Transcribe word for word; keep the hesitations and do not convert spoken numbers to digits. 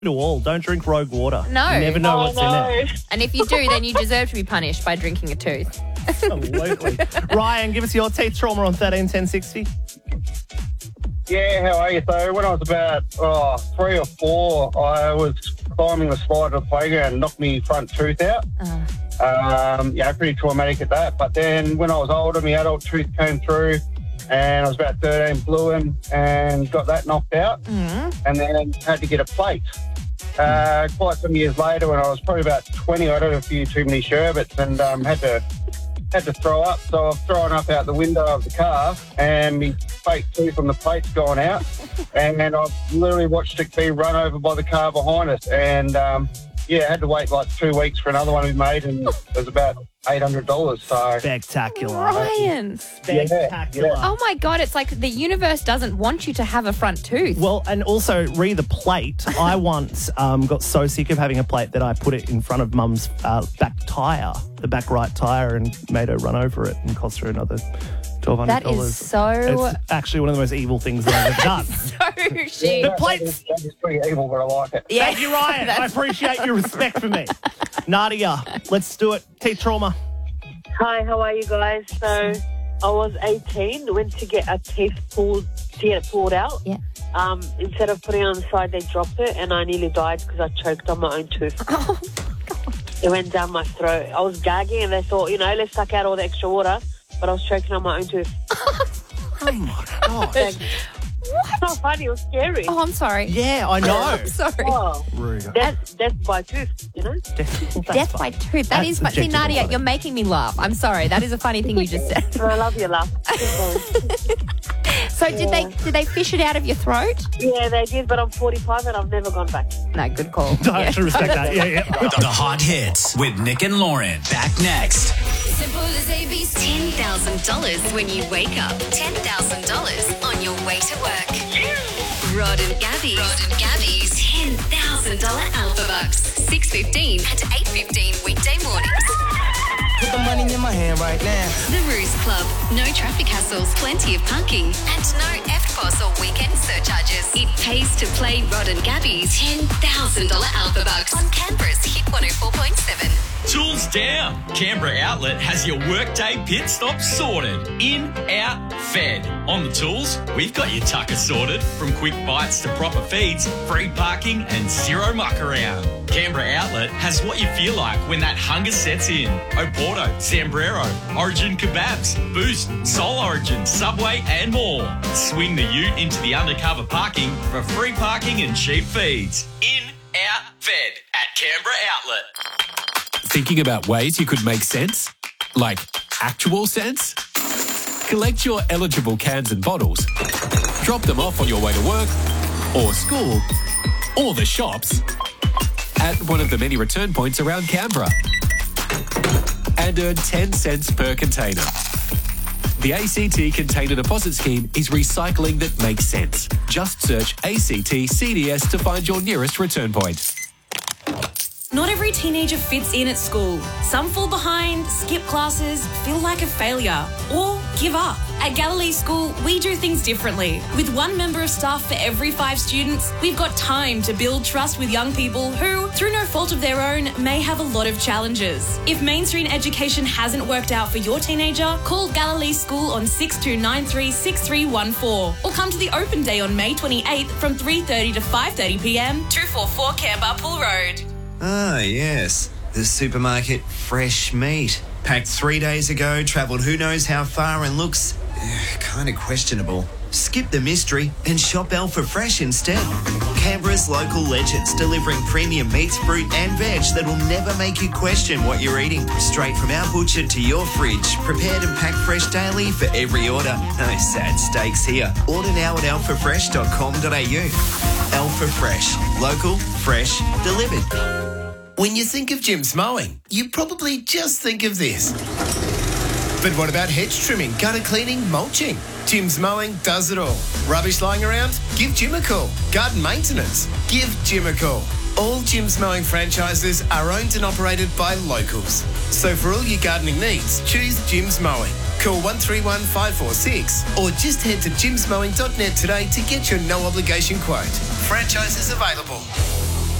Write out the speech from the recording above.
to all. Don't drink Rogue water. No. You never know Oh, what's no. in it. And if you do, then you deserve to be punished by drinking a tooth. Absolutely. Ryan, give us your teeth trauma on thirteen ten sixty. Yeah, how are you? So when I was about oh, three or four, I was climbing the slide of the playground and knocked me front tooth out. Uh. Um, yeah, pretty traumatic at that. But then when I was older, my adult tooth came through and I was about thirteen, blew him and got that knocked out Mm. and then had to get a plate. Uh, quite some years later, when I was probably about twenty, I had a few too many sherbets and um, had to had to throw up. So I've thrown up out the window of the car and my fake tooth on the plate's gone out. And then I've literally watched it be run over by the car behind us. And, um, yeah, had to wait like two weeks for another one to be made and it was about eight hundred dollars. So Spectacular. Ryan. Spectacular. Yeah, yeah. Oh, my God. It's like the universe doesn't want you to have a front tooth. Well, and also, re the plate. I once um, got so sick of having a plate that I put it in front of Mum's uh, back tyre, the back right tyre, and made her run over it and cost her another twelve hundred That dollars. is so... It's actually one of the most evil things that I've ever done. so she... The That plates. is, that is pretty evil, but I like it. Yeah. Thank you, Ryan. I appreciate your respect for me. Nadia, let's do it. Teeth trauma. Hi, how are you guys? So I was eighteen, went to get a tooth pulled, to get it pulled out. Yeah. Um, instead of putting it on the side, they dropped it, and I nearly died because I choked on my own tooth. Oh, It went down my throat. I was gagging, and they thought, you know, let's suck out all the extra water, but I was choking on my own tooth. Oh, my God. It's not funny, it was scary. oh, I'm sorry. Yeah, I know. I'm sorry. Oh, Ruger. death, death by tooth, you know? Death, well, that's Death fine. by tooth. That That's is... But see, objectively Nadia, funny. you're making me laugh. I'm sorry. That is a funny thing you just said. And I love your laugh. So did they did they fish it out of your throat? Yeah, they did, but I'm forty-five and I've never gone back. No, good call. I actually respect that. Yeah, yeah. The Hot Hits with Nick and Lauren. Back next. Simple as A B C. ten thousand dollars when you wake up. ten thousand dollars on your way to work. Rod and Gabby. Rod and Gabby's ten thousand dollars Alpha Bucks. six fifteen and eight fifteen weekday mornings. Put the money in my hand right now. The Ruse Club. No traffic hassles, plenty of parking, and no F P O S or weekend surcharges. It pays to play Rod and Gabby's ten thousand dollars Alpha Bucks on Canberra's Hit one oh four point seven. Tools down. Canberra Outlet has your workday pit stop sorted. In, out, fed. On the tools, we've got your tucker sorted. From quick bites to proper feeds, free parking and zero muck around. Canberra Outlet has what you feel like when that hunger sets in. Oporto, Zambrero, Origin Kebabs, Boost, Soul Origin, Subway and more. Swing the ute into the undercover parking for free parking and cheap feeds. In, out, fed at Canberra Outlet. Thinking about ways you could make sense? Like actual sense? Collect your eligible cans and bottles, drop them off on your way to work or school or the shops at one of the many return points around Canberra and earn ten cents per container. The A C T Container Deposit Scheme is recycling that makes sense. Just search A C T C D S to find your nearest return point. Not every teenager fits in at school. Some fall behind, skip classes, feel like a failure, or give up. At Galilee School, we do things differently. With one member of staff for every five students, we've got time to build trust with young people who, through no fault of their own, may have a lot of challenges. If mainstream education hasn't worked out for your teenager, call Galilee School on six two nine three, six three one four or come to the open day on May twenty-eighth from three thirty to five thirty p m, two forty-four Canberra Pool Road. Ah, yes. The supermarket fresh meat. Packed three days ago, travelled who knows how far and looks kind of questionable. Skip the mystery and shop Alpha Fresh instead. Canberra's local legends delivering premium meats, fruit and veg that will never make you question what you're eating. Straight from our butcher to your fridge. Prepared and packed fresh daily for every order. No sad steaks here. Order now at alpha fresh dot com dot a u. Alpha Fresh. Local, fresh, delivered. When you think of Jim's Mowing, you probably just think of this. But what about hedge trimming, gutter cleaning, mulching? Jim's Mowing does it all. Rubbish lying around? Give Jim a call. Garden maintenance? Give Jim a call. All Jim's Mowing franchises are owned and operated by locals. So for all your gardening needs, choose Jim's Mowing. Call one three one, five four six or just head to jims mowing dot net today to get your no obligation quote. Franchises available.